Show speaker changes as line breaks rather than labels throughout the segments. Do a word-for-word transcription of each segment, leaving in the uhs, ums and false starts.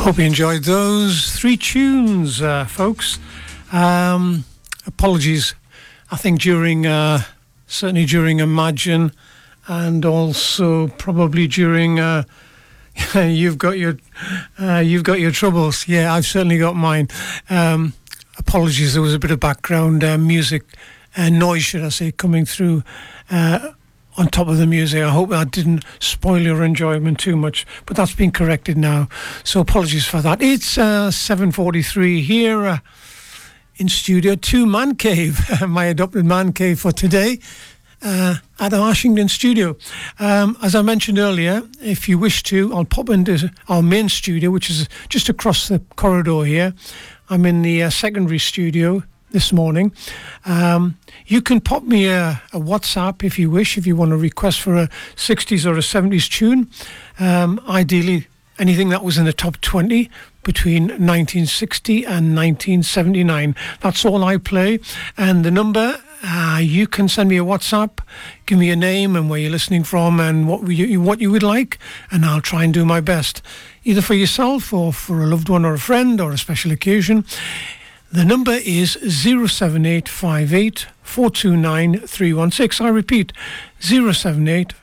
Hope you enjoyed those three tunes, uh, folks. Um, apologies, I think during, uh, certainly during Imagine, and also probably during uh, you've got your uh, you've got your troubles. Yeah, I've certainly got mine. Um, apologies, there was a bit of background uh, music uh, noise, should I say, coming through. Uh, on top of the music. I hope I didn't spoil your enjoyment too much, but that's been corrected now, so apologies for that. It's uh, seven forty-three here uh, in Studio two Man Cave, my adopted man cave for today, uh, at our Ashington studio. Um, as I mentioned earlier, if you wish to, I'll pop into our main studio, which is just across the corridor here. I'm in the uh, secondary studio this morning. Um, you can pop me a, a WhatsApp if you wish, if you want to request for a sixties or a seventies tune. Um, ideally, anything that was in the top twenty between nineteen sixty and nineteen seventy-nine. That's all I play. And the number, uh, you can send me a WhatsApp, give me a name and where you're listening from and what you, what you would like, and I'll try and do my best, either for yourself or for a loved one or a friend or a special occasion. The number is zero seven eight five eight, four two nine, three one six. I repeat, zero seven eight,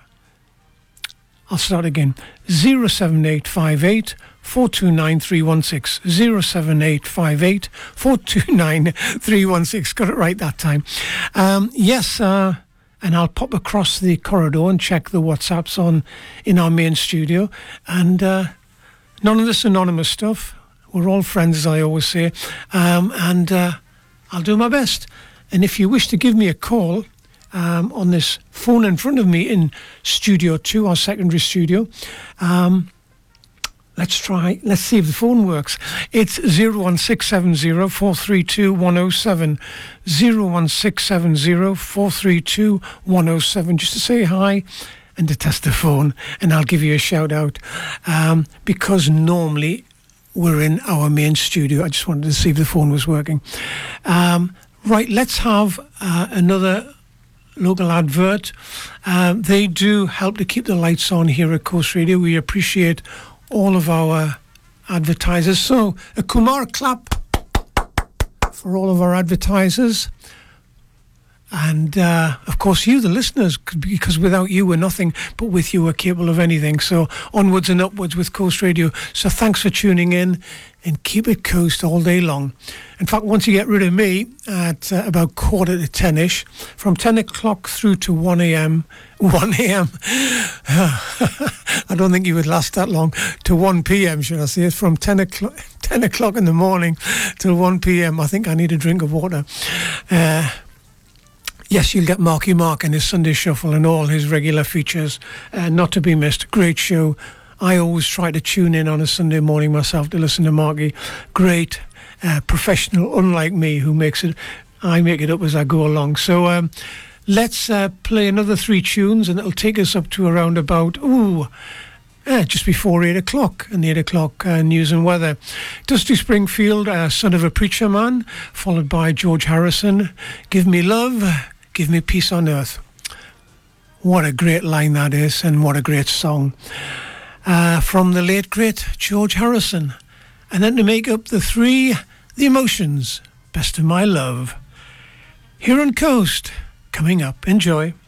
I'll start again, zero seven eight five eight, four two nine, three one six, zero seven eight five eight, four two nine, three one six. Got it right that time. Um, yes, uh, and I'll pop across the corridor and check the WhatsApps on in our main studio. And uh, none of this anonymous stuff. We're all friends, as I always say, um, and uh, I'll do my best. And if you wish to give me a call um, on this phone in front of me in Studio two, our secondary studio, um, let's try, let's see if the phone works. It's zero one six seven zero, four three two, one oh seven, zero one six seven zero, four three two, one oh seven, just to say hi and to test the phone, and I'll give you a shout out, um, because normally we're in our main studio. I just wanted to see if the phone was working. Um, right, let's have uh, another local advert. Uh, they do help to keep the lights on here at Coast Radio. We appreciate all of our advertisers. So a Kumar clap for all of our advertisers. And, uh, of course, you, the listeners, because without you, we're nothing, but with you, we're capable of anything. So onwards and upwards with Coast Radio. So thanks for tuning in, and keep it Coast all day long. In fact, once you get rid of me at uh, about quarter to ten-ish, from ten o'clock through to one a.m., one a.m., I don't think you would last that long, to one p.m., should I say. It's from ten o'clock, ten o'clock in the morning till one p.m. I think I need a drink of water. Uh... Yes, you'll get Marky Mark and his Sunday Shuffle and all his regular features, uh, not to be missed. Great show. I always try to tune in on a Sunday morning myself to listen to Marky. Great, uh, professional, unlike me, who makes it, I make it up as I go along. So um, let's uh, play another three tunes, and it'll take us up to around about, ooh, Uh, just before eight o'clock, and the eight o'clock uh, news and weather. Dusty Springfield, uh, Son of a Preacher Man, followed by George Harrison, Give Me Love, Give Me Peace on Earth. What a great line that is, and what a great song. Uh, from the late, great George Harrison. And then to make up the three, The Emotions, Best of My Love. Here on Coast, coming up. Enjoy.